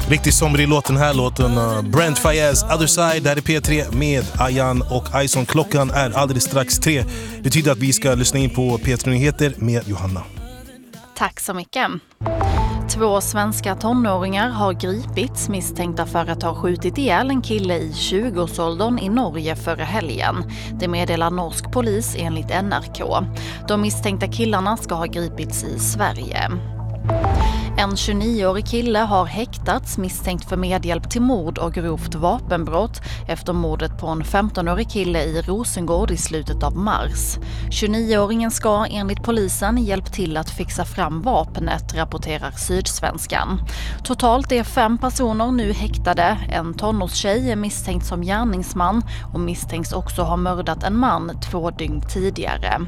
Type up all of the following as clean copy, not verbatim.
Riktigt somrig låt, den här låten. Brent Faiyaz, Other Side, där är P3 med Ayan och Ison. Klockan är alldeles strax 3. Det betyder att vi ska lyssna in på P3-nyheter med Johanna. Tack så mycket. 2 svenska tonåringar har gripits misstänkta för att ha skjutit ihjäl en kille i 20-årsåldern i Norge förra helgen. Det meddelar norsk polis enligt NRK. De misstänkta killarna ska ha gripits i Sverige. En 29-årig kille har häktats misstänkt för medhjälp till mord och grovt vapenbrott efter mordet på en 15-årig kille i Rosengård i slutet av mars. 29-åringen ska enligt polisen hjälpt till att fixa fram vapnet, rapporterar Sydsvenskan. Totalt är 5 personer nu häktade. En tonårstjej är misstänkt som gärningsman och misstänks också ha mördat en man 2 dygn tidigare.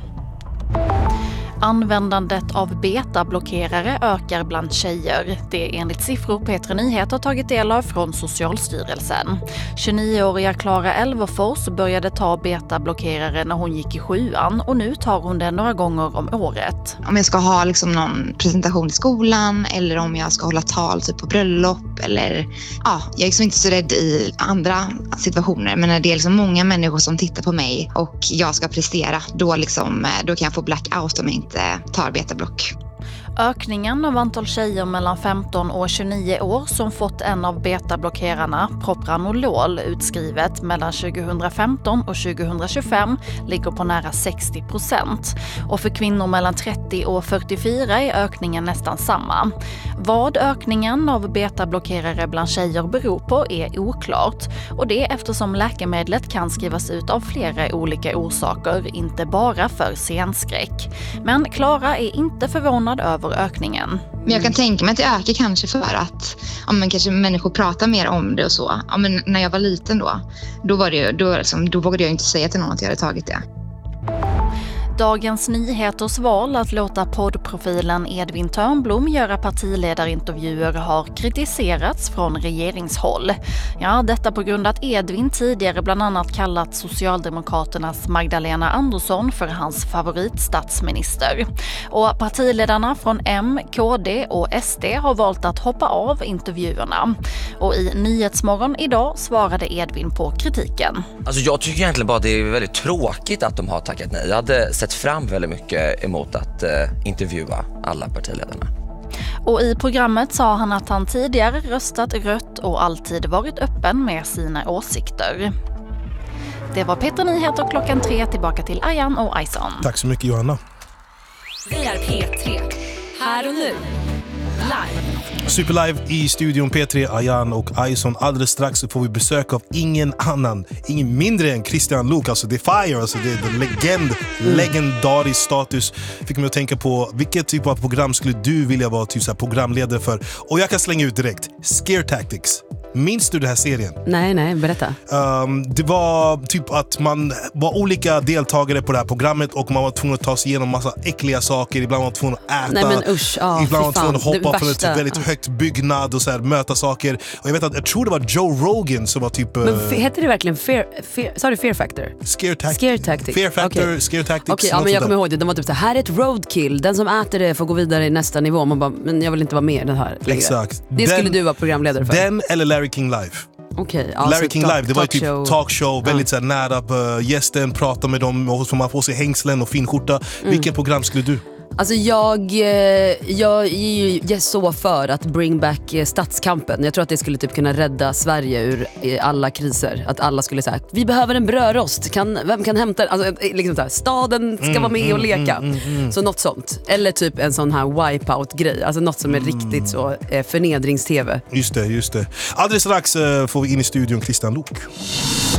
Användandet av betablockerare ökar bland tjejer. Det är enligt siffror P3 Nyheter tagit del av från Socialstyrelsen. 29-åriga Klara Elverfors började ta betablockerare när hon gick i 7:an och nu tar hon det några gånger om året. Om jag ska ha liksom någon presentation i skolan eller om jag ska hålla tal typ på bröllop eller jag är liksom inte så rädd i andra situationer, men när det är liksom många människor som tittar på mig och jag ska prestera, då kan jag få blackout om jag inte tar betablock. Ökningen av antal tjejer mellan 15 och 29 år som fått en av betablockerarna, Propranolol, utskrivet mellan 2015 och 2025 ligger på nära 60%. Och för kvinnor mellan 30 och 44 är ökningen nästan samma. Vad ökningen av betablockerare bland tjejer beror på är oklart. Och det är eftersom läkemedlet kan skrivas ut av flera olika orsaker, inte bara för scenskräck. Men Klara är inte förvånad över ökningen. Men jag kan tänka mig att det ökar kanske för att kanske människor pratar mer om det och så. Men när jag var liten då vågade jag inte säga till någon att jag hade tagit det. Dagens Nyheters val att låta poddprofilen Edvin Törnblom göra partiledarintervjuer har kritiserats från regeringshåll. Ja, detta på grund att Edvin tidigare bland annat kallat Socialdemokraternas Magdalena Andersson för hans favoritstatsminister. Och partiledarna från M, KD och SD har valt att hoppa av intervjuerna. Och i Nyhetsmorgon idag svarade Edvin på kritiken. Alltså jag tycker egentligen bara att det är väldigt tråkigt att de har tackat nej. Jag hade sett fram väldigt mycket emot att intervjua alla partiledarna. Och i programmet sa han att han tidigare röstat rött och alltid varit öppen med sina åsikter. Det var P3 Nyheter klockan 3, tillbaka till Ayan och Ison. Tack så mycket Johanna. Vi är P3, här och nu, live. Superlive i studion P3, Ayan och Ison. Alldeles strax så får vi besök av ingen mindre än Christian Luuk, alltså The Fire, alltså det är legendarisk status. Fick mig att tänka på vilket typ av program skulle du vilja vara typ så här programledare för? Och jag kan slänga ut direkt, Scare Tactics. Minns du den här serien? Nej, berätta. Det var typ att man var olika deltagare på det här programmet och man var tvungen att ta sig igenom massa äckliga saker. Ibland var man tvungen att äta. Nej, men usch, ibland var man tvungen att hoppa från ett värsta, väldigt högt byggnad och så här, möta saker. Och jag vet att jag tror det var Joe Rogan som var typ... Men heter det verkligen Fear Factor? Scare Tactics. Fear Factor, okay. Scare Tactics. Okej, men jag kommer ihåg det. De var typ så här är ett roadkill. Den som äter det får gå vidare i nästa nivå. Man bara, men jag vill inte vara med i den här längre. Exakt. Det skulle du vara programledare för. Den eller Larry King Live. Okay, Larry King Live, det var ju typ talkshow, väldigt så här, nära på gästen, prata med dem och så man får sig hängslen och fin skjorta. Vilket program skulle du? Alltså jag är ju så för att bring back stadskampen. Jag tror att det skulle typ kunna rädda Sverige ur alla kriser. Att alla skulle säga, vi behöver en brödrost. Vem kan hämta den? Alltså, liksom så här, staden ska vara med och leka. Så något sånt. Eller typ en sån här wipeout-grej. Alltså något som är riktigt så förnedrings-tv. Just det. Alldeles strax får vi in i studion Christian Luuk.